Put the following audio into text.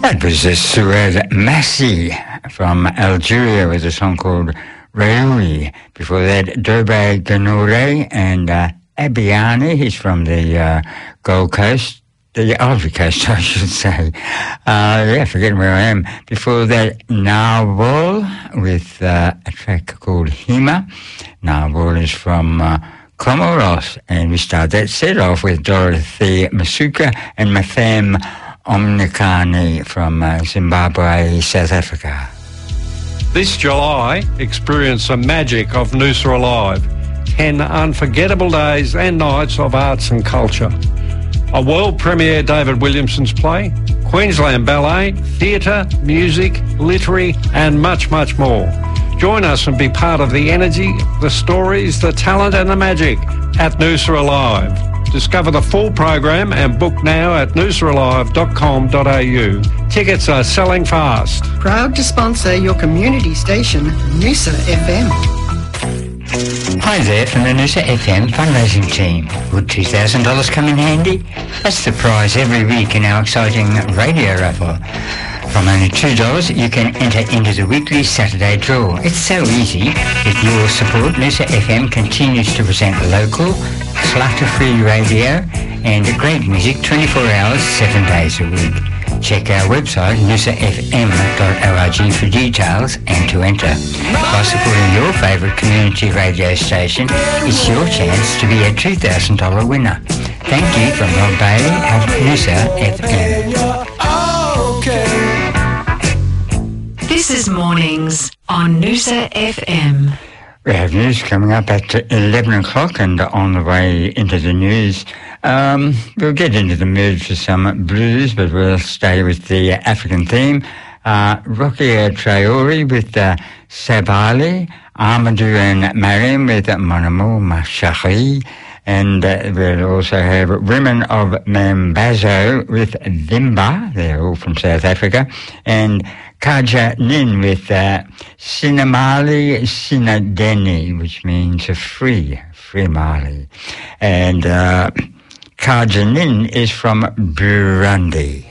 That was Sued Massi from Algeria with a song called Raoui. Before that, Dobe Ganore and Abiani. He's from the Gold Coast, the Ivory Coast, I should say. Forgetting where I am. Before that, Narwhal with a track called Hima. Narwhal is from Comoros, and we start that set off with Dorothy Masuka and Mafem Omnikani from Zimbabwe, South Africa. This July, experience the magic of Noosa Alive. 10 unforgettable days and nights of arts and culture. A world premiere David Williamson's play, Queensland Ballet, theatre, music, literary and much, much more. Join us and be part of the energy, the stories, the talent and the magic at Noosa Alive. Discover the full program and book now at noosaalive.com.au. Tickets are selling fast. Proud to sponsor your community station, Noosa FM. Hi there from the Noosa FM fundraising team. Would $2,000 come in handy? That's the prize every week in our exciting radio raffle. From only $2, you can enter into the weekly Saturday draw. It's so easy. With your support, Noosa FM continues to present local, clutter-free radio and great music 24 hours, 7 days a week. Check our website, noosafm.org, for details and to enter. By supporting your favourite community radio station, it's your chance to be a $2,000 winner. Thank you from Rob Bailey of Noosa FM. This is Mornings on Noosa FM. We have news coming up at 11 o'clock, and on the way into the news, we'll get into the mood for some blues, but we'll stay with the African theme. Rokia Traore with Sabali, Amadou and Mariam with Mon Amour Ma Chérie, and we'll also have Women of Mambazo with Vimba, they're all from South Africa, and Kaja Nin with Sinamali Sinadeni, which means free Mali. And Kaja Nin is from Burundi.